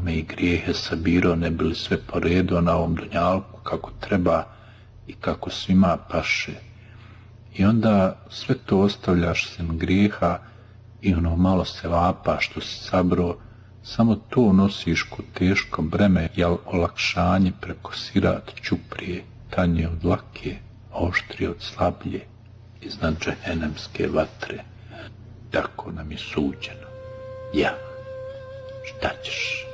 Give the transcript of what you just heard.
tome i grijehe sabirao, ne bili sve poredio na ovom dunjalku kako treba i kako svima paše. I onda sve to ostavljaš sem grijeha i ono malo sevapa što si sabro, samo to nosiš ko teško breme, jel olakšanje preko sirat čuprije, tanje od lake, oštrije od slablje, iznad džehenemske vatre. Tako nam je suđeno. Ja, šta ćeš?